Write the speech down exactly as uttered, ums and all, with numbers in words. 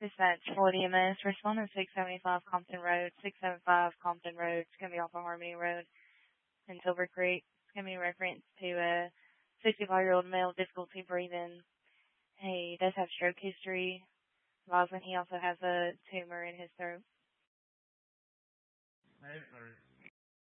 Dispatch for E M S. Respondent six seventy-five Compton Road, six seventy-five Compton Road. It's going to be off of Harmony Road in Silver Creek. It's going to be in reference to a sixty-five-year-old male, difficulty breathing. He does have stroke history. Advising he also has a tumor in his throat.